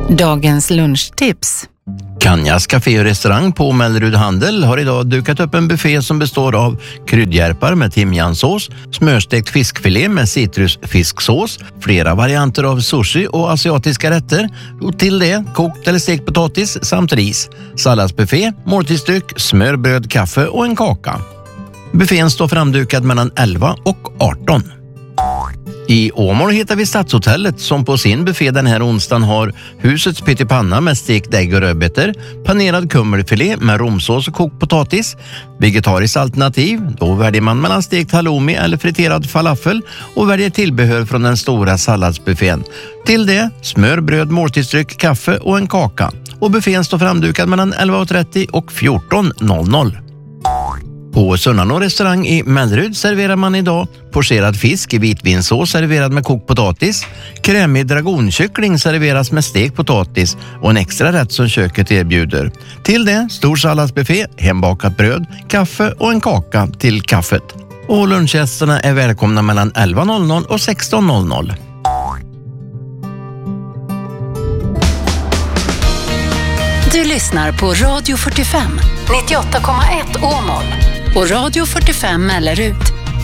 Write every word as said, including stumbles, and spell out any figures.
Dagens lunchtips. Kanjas Café och restaurang på Mellerud Handel har idag dukat upp en buffé som består av kryddhjärpar med timjansås, smörstekt fiskfilé med citrusfisksås, flera varianter av sushi och asiatiska rätter och till det kokt eller stekt potatis samt ris, salladsbuffé, måltidsdryck, smörbröd, kaffe och en kaka. Buffén står framdukad mellan elva och arton. I Åmål hittar vi Stadshotellet som på sin buffé den här onsdagen har husets pyttipanna med stekt ägg och rödbetor, panerad kummelfilé med romsås och kokt potatis, vegetariskt alternativ, då väljer man mellan stekt halloumi eller friterad falafel och väljer tillbehör från den stora salladsbuffén. Till det smör, bröd, måltidsdryck, kaffe och en kaka. Och buffén står framdukad mellan elva och trettio och fjorton noll noll. På Sunnanå restaurang i Mellerud serverar man idag pocherad fisk i vitvinsås serverad med kokt potatis, krämig dragonkyckling serveras med stekt potatis och en extra rätt som köket erbjuder. Till det stor salladsbuffé, hembakat bröd, kaffe och en kaka till kaffet. Och lunchgästerna är välkomna mellan elva noll noll och sexton noll noll. Du lyssnar på Radio fyrtiofem, nittioåtta komma ett Åmål och Radio fyrtiofem Mellerud.